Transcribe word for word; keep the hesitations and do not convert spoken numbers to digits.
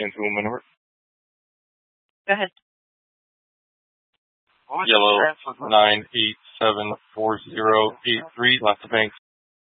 into a maneuver. Go ahead. Yellow nine eight seven four zero eight three. Left the bank